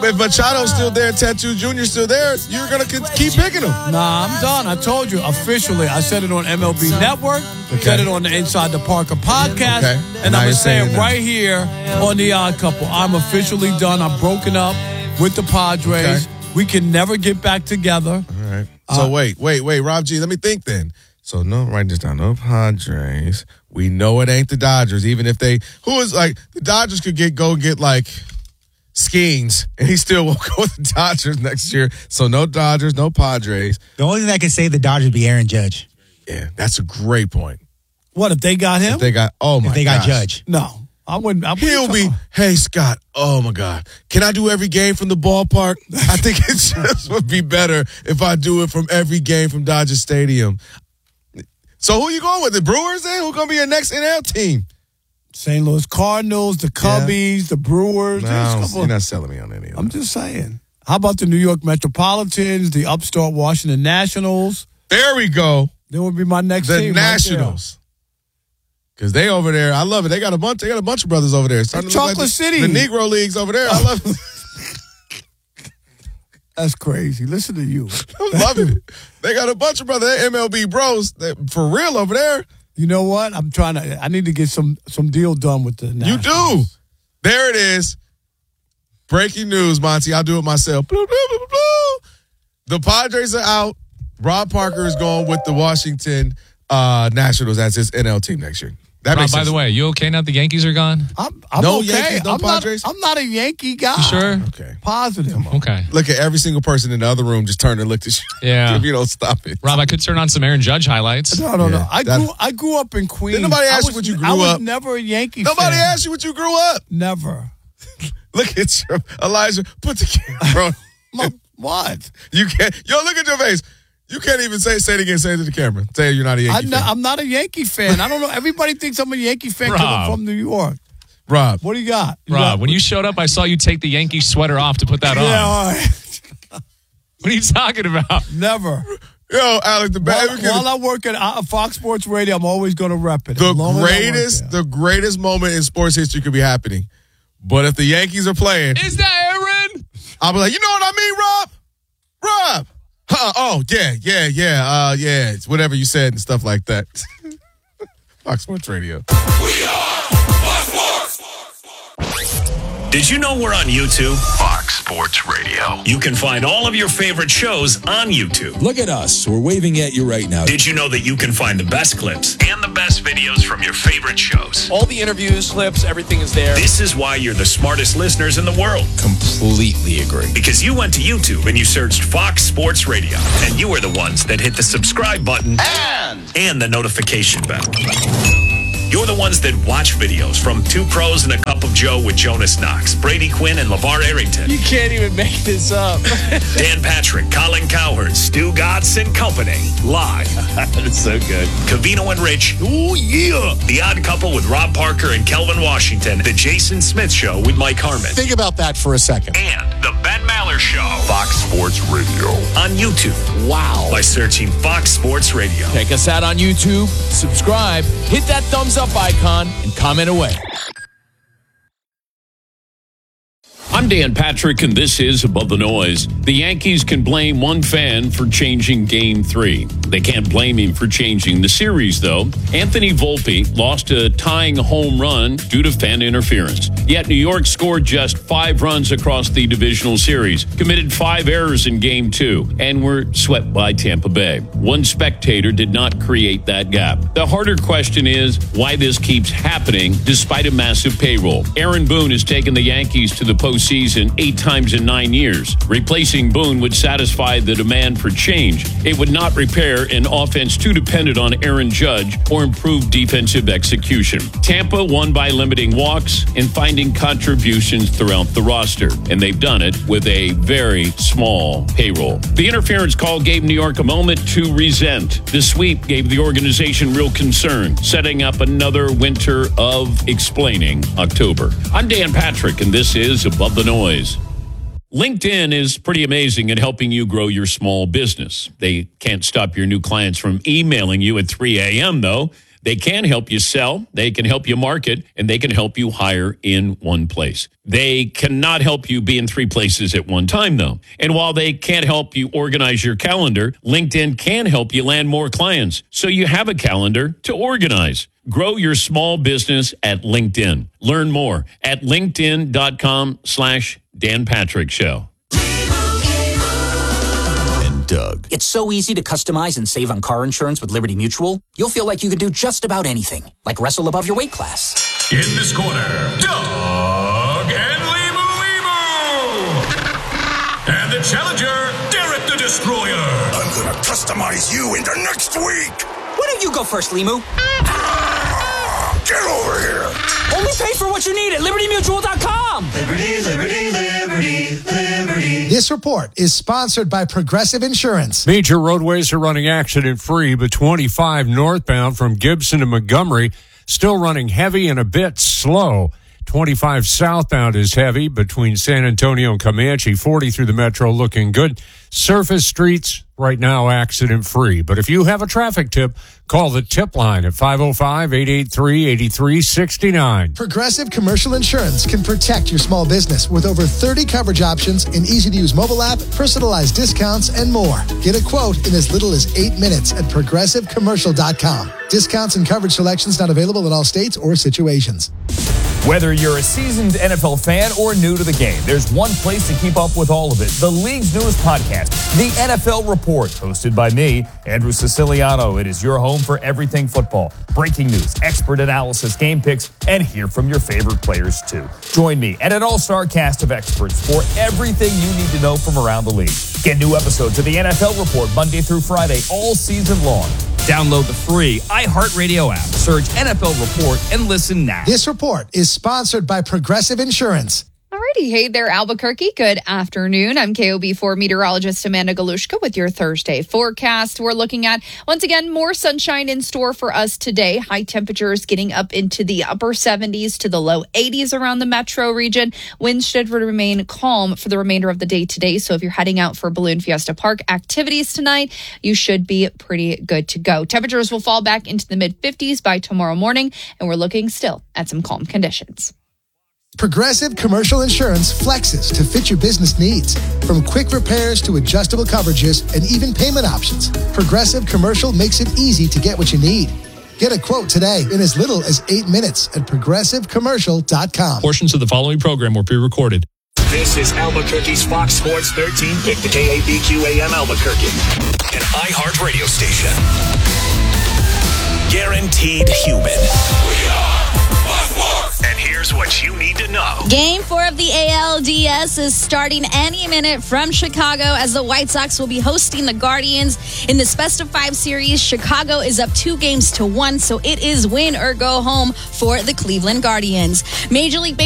if Machado's still there, Tattoo Jr.'s still there, you're going to keep picking him. Nah, I'm done. I told you officially. I said it on MLB Network. Said it on the Inside the Parker podcast. And I'm going to say it right here on The Odd Couple. I'm officially done. I'm broken up with the Padres. We can never get back together. All right. So wait, Rob G, let me think then. So no, write this down. No Padres. We know it ain't the Dodgers, even if the Dodgers could go get like Skeens, and he still won't go with the Dodgers next year. So no Dodgers, no Padres. The only thing that can save the Dodgers would be Aaron Judge. Yeah, that's a great point. What, if they got him? If they got Judge. No, I wouldn't. He'll be, hey, Scott, oh, my God. Can I do every game from the ballpark? I think it just would be better if I do it from every game from Dodger Stadium. So who you going with? The Brewers then? Who's going to be your next NL team? St. Louis Cardinals, the Cubbies, the Brewers. No, you're not selling me on any of them. I'm just saying. How about the New York Metropolitans, the upstart Washington Nationals? There we go. That would be my next team. The Nationals. Because they over there, I love it. They got a bunch of brothers over there. Chocolate City. The Negro Leagues over there. I love it. That's crazy. Listen to you. I'm loving it. They got a bunch of brothers. They're MLB bros. They're for real over there. You know what? I need to get some deal done with the Nationals. You do. There it is. Breaking news, Monty. I'll do it myself. Blue, blue, blue, blue. The Padres are out. Rob Parker is going with the Washington Nationals as his NL team next year. Rob, by the way, you okay now that the Yankees are gone? I'm no okay. Yankees, no Padres? I'm not a Yankee guy. You sure? Okay. Positive. Okay. Look at every single person in the other room just turned and looked at you. Yeah. If you don't stop it. Rob, I could turn on some Aaron Judge highlights. No. I grew up in Queens. Did nobody ask you what you grew up? I was never a Yankee fan. Nobody asked you what you grew up? Never. Look at you, Elijah. Put the camera on. What? You can't. Yo, look at your face. You can't even say it again. Say it to the camera. Say you're not a Yankee fan. I'm not a Yankee fan. I don't know. Everybody thinks I'm a Yankee fan because I'm from New York. Rob. What do you got? Rob, when you showed up, I saw you take the Yankee sweater off to put that on. Yeah, all right. What are you talking about? Never. Yo, Alex, while I work at Fox Sports Radio, I'm always going to rep it. The greatest moment in sports history could be happening. But if the Yankees are playing. Is that Aaron? I'll be like, you know what I mean, Rob? Rob. Oh, yeah. It's whatever you said and stuff like that. Fox Sports Radio. We are Fox Sports. Did you know we're on YouTube? Fox Sports Radio. You can find all of your favorite shows on YouTube. Look at us. We're waving at you right now. Did you know that you can find the best clips and the best videos from your favorite shows? All the interviews, clips, everything is there. This is why you're the smartest listeners in the world. Completely agree. Because you went to YouTube and you searched Fox Sports Radio. And you are the ones that hit the subscribe button and the notification bell. You're the ones that watch videos from Two Pros and a Cup of Joe with Jonas Knox, Brady Quinn, and LeVar Arrington. You can't even make this up. Dan Patrick, Colin Cowherd, Stu Gatz and Company. Live. That's so good. Covino and Rich. Ooh, yeah. The Odd Couple with Rob Parker and Kelvin Washington. The Jason Smith Show with Mike Harmon. Think about that for a second. And the Ben Maller Show. Fox Sports Radio. On YouTube. Wow. By searching Fox Sports Radio. Check us out on YouTube. Subscribe. Hit that thumbs up icon and comment away. I'm Dan Patrick, and this is Above the Noise. The Yankees can blame one fan for changing Game 3. They can't blame him for changing the series, though. Anthony Volpe lost a tying home run due to fan interference. Yet New York scored just 5 runs across the divisional series, committed 5 errors in Game 2, and were swept by Tampa Bay. One spectator did not create that gap. The harder question is why this keeps happening despite a massive payroll. Aaron Boone has taken the Yankees to the postseason 8 times in 9 years. Replacing Boone would satisfy the demand for change. It would not repair an offense too dependent on Aaron Judge or improve defensive execution. Tampa won by limiting walks and finding contributions throughout the roster, and they've done it with a very small payroll. The interference call gave New York a moment to resent. The sweep gave the organization real concern, setting up another winter of explaining October. I'm Dan Patrick, and this is Above the Noise. LinkedIn is pretty amazing at helping you grow your small business. They can't stop your new clients from emailing you at 3 a.m., though. They can help you sell, they can help you market, and they can help you hire in one place. They cannot help you be in 3 places at one time, though. And while they can't help you organize your calendar, LinkedIn can help you land more clients so you have a calendar to organize. Grow your small business at LinkedIn. Learn more at linkedin.com/Dan Patrick Show. And Doug. It's so easy to customize and save on car insurance with Liberty Mutual. You'll feel like you could do just about anything, like wrestle above your weight class. In this corner, Doug and Limu. And the challenger, Derek the Destroyer. I'm going to customize you into next week. Why don't you go first, Limu? Get over here. Only pay for what you need at LibertyMutual.com. Liberty, liberty, liberty, liberty. This report is sponsored by Progressive Insurance. Major roadways are running accident-free, but 25 northbound from Gibson to Montgomery still running heavy and a bit slow. 25 southbound is heavy between San Antonio and Comanche. 40 through the metro looking good. Surface streets right now accident-free. But if you have a traffic tip, call the tip line at 505-883-8369. Progressive Commercial Insurance can protect your small business with over 30 coverage options, an easy-to-use mobile app, personalized discounts, and more. Get a quote in as little as 8 minutes at progressivecommercial.com. Discounts and coverage selections not available in all states or situations. Whether you're a seasoned NFL fan or new to the game, there's one place to keep up with all of it. The league's newest podcast, The NFL Report, hosted by me, Andrew Siciliano. It is your home for everything football. Breaking news, expert analysis, game picks, and hear from your favorite players, too. Join me and an all-star cast of experts for everything you need to know from around the league. Get new episodes of The NFL Report Monday through Friday all season long. Download the free iHeartRadio app. Search NFL Report and listen now. This report is sponsored by Progressive Insurance. Alrighty, hey there, Albuquerque. Good afternoon. I'm KOB4 meteorologist Amanda Galushka with your Thursday forecast. We're looking at, once again, more sunshine in store for us today. High temperatures getting up into the upper 70s to the low 80s around the metro region. Winds should remain calm for the remainder of the day today. So if you're heading out for Balloon Fiesta Park activities tonight, you should be pretty good to go. Temperatures will fall back into the mid-50s by tomorrow morning, and we're looking still at some calm conditions. Progressive Commercial Insurance flexes to fit your business needs. From quick repairs to adjustable coverages and even payment options, Progressive Commercial makes it easy to get what you need. Get a quote today in as little as 8 minutes at progressivecommercial.com. Portions of the following program were pre-recorded. This is Albuquerque's Fox Sports 13 pick, the KABQ AM Albuquerque, an iHeart radio station. Guaranteed human. We are Fox Sports. And here's what you need to know. Game 4 of the ALDS is starting any minute from Chicago as the White Sox will be hosting the Guardians in this Best of 5 series. Chicago is up 2-1, so it is win or go home for the Cleveland Guardians. Major League